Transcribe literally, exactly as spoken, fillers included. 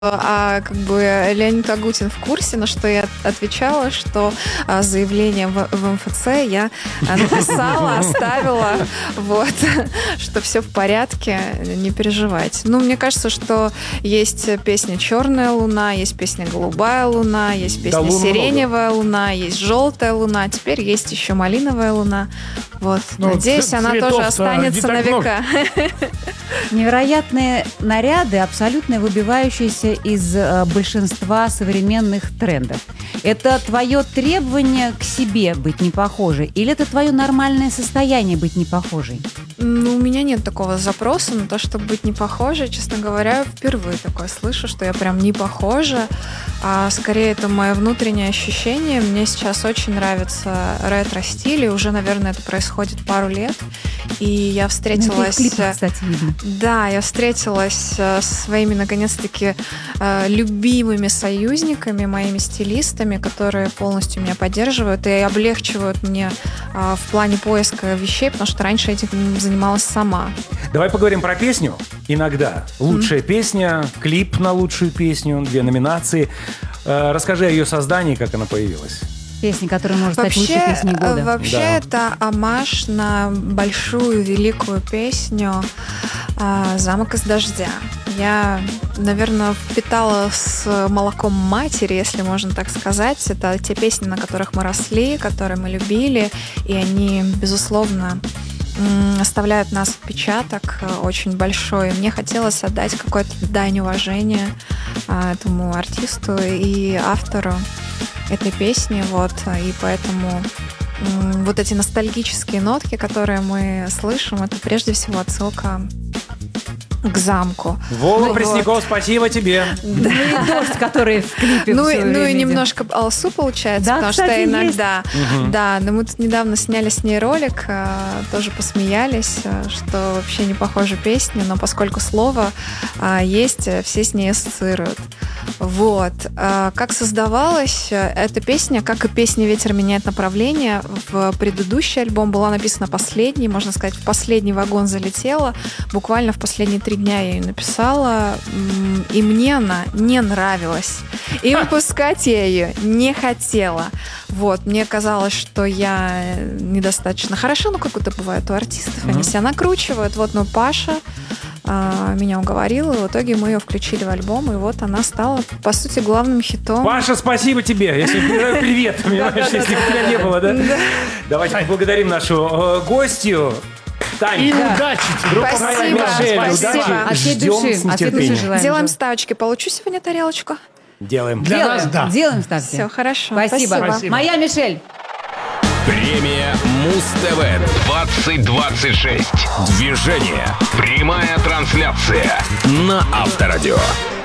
А как бы Леонид Агутин в курсе, на что я отвечала, что а, заявление в, в эм эф цэ я написала, оставила, вот, что все в порядке, не переживайте. Ну, мне кажется, что есть песня «Черная луна», есть песня «Голубая луна», есть песня да, «Сиреневая много. луна», есть «Желтая луна», теперь есть еще «Малиновая луна». Вот, ну, надеюсь, ц- она тоже останется на века. Невероятные наряды, абсолютно выбивающиеся из э, большинства современных трендов. Это твое требование к себе быть не похожей? Или это твое нормальное состояние быть не похожей? Ну, у меня нет такого запроса на то, чтобы быть не похожей. Честно говоря, впервые такое слышу, что я прям не похожа. А скорее, это мое внутреннее ощущение. Мне сейчас очень нравится ретро-стиль, и уже, наверное, это происходит пару лет. И я встретилась... Ну, клипы, кстати, видно. Да, я встретилась со своими, наконец-таки, любимыми союзниками, моими стилистами, которые полностью меня поддерживают и облегчивают мне в плане поиска вещей, потому что раньше этим занималась сама. Давай поговорим про песню. Иногда. Лучшая mm-hmm. песня, клип на лучшую песню, две номинации. Расскажи о ее создании, как она появилась. Песня, которая может стать вообще, лучшей песней года. Вообще да. это омаж на большую, великую песню «Замок из дождя». Я, наверное, впитала с молоком матери, если можно так сказать. Это те песни, на которых мы росли, которые мы любили, и они, безусловно, оставляют нас отпечаток очень большой. Мне хотелось отдать какое-то дань уважения этому артисту и автору этой песни, вот, и поэтому м, вот эти ностальгические нотки, которые мы слышим, это прежде всего отсылка к замку. Вова ну, Пресняков, вот. Спасибо тебе. Да. И дождь, который в клипе Ну, все ну и видим. немножко Алсу получается, да, потому кстати, что иногда... Угу. Да, но мы тут недавно сняли с ней ролик, тоже посмеялись, что вообще не похожа песня, но поскольку слово есть, все с ней ассоциируют. Вот. Как создавалась эта песня, как и песня «Ветер меняет направление», в предыдущий альбом была написана последней, можно сказать, в последний вагон залетела. Буквально в последние три дня я ее написала, и мне она не нравилась. И выпускать я ее не хотела. Вот. Мне казалось, что я недостаточно хороша, ну, как это бывает у артистов, они себя накручивают. Вот, но Паша а, меня уговорил, и в итоге мы ее включили в альбом, и вот она стала, по сути, главным хитом. Паша, спасибо тебе! Я тебе передаю привет, понимаешь, если тебя не было, да? Давайте поблагодарим нашу гостью. Тань, и да. удачи тебе. Спасибо, Мишель, спасибо. удачи. От всей Ждем души, с от всей души желаем. Делаем ставочки. Получу сегодня тарелочку? Делаем. Для Делаем, нас, да. Делаем ставки. Все, хорошо. Спасибо. Спасибо. Моя Мишель. Премия Муз-ТВ двадцать двадцать шесть. Движение. Прямая трансляция на Авторадио.